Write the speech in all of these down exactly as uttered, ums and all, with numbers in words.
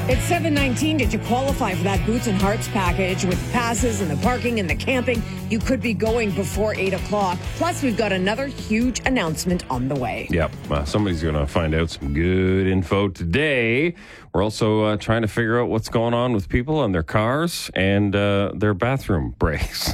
It's seven nineteen. Did you qualify for that Boots and Hearts package with passes and the parking and the camping? You could be going before eight o'clock. Plus, we've got another huge announcement on the way. Yep. Uh, somebody's going to find out some good info today. We're also uh, trying to figure out what's going on with people and their cars and uh, their bathroom breaks.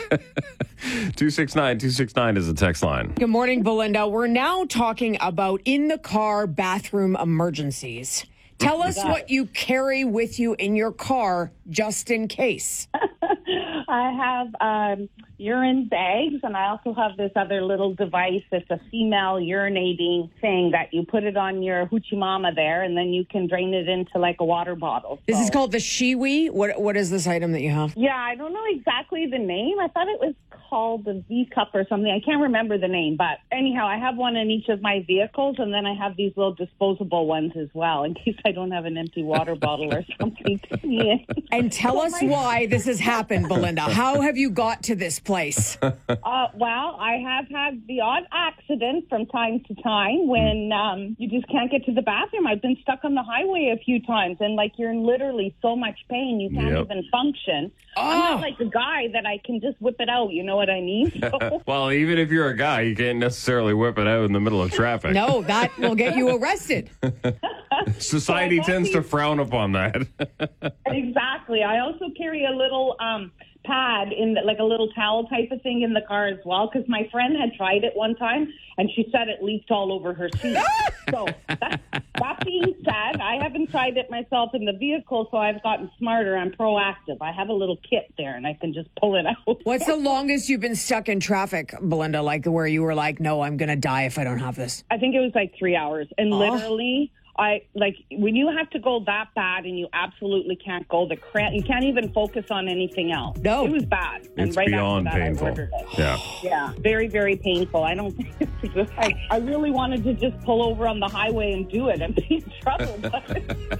two six nine, two six nine is the text line. Good morning, Belinda. We're now talking about in-the-car bathroom emergencies. Tell us what you carry with you in your car just in case. I have um, urine bags, and I also have this other little device that's a female urinating thing that you put it on your hoochie mama there, and then you can drain it into like a water bottle. This so. is called the Shiwi. What What is this item that you have? Yeah, I don't know exactly the name. I thought it was called the V-Cup or something. I can't remember the name, but anyhow, I have one in each of my vehicles, and then I have these little disposable ones as well, in case I don't have an empty water bottle or something to pee in. And tell us why this has happened, Belinda. How have you got to this place? Uh, well, I have had the odd accident from time to time when um, you just can't get to the bathroom. I've been stuck on the highway a few times, and like you're in literally so much pain you can't Yep. even function. Oh. I'm not like a guy that I can just whip it out. You know what I mean? So, Well, even if you're a guy, you can't necessarily whip it out in the middle of traffic. No, that will get you arrested. Society So I tends to actually- frown upon that. exactly. I also carry a little um, pad in the, like a little towel type of thing in the car as well, because my friend had tried it one time and she said it leaked all over her seat. So that, that being said, I haven't tried it myself in the vehicle, so I've gotten smarter. I'm proactive. I have a little kit there and I can just pull it out. What's the longest you've been stuck in traffic, Belinda, like where you were like, no, I'm going to die if I don't have this? I think it was like three hours. And Oh. literally, I like when you have to go that bad and you absolutely can't go, the cramp, you can't even focus on anything else. No. It was bad. And It's right beyond after that, painful. I ordered it. Yeah. Yeah, very, very painful. I don't think it's just, I, I really wanted to just pull over on the highway and do it and be in trouble. But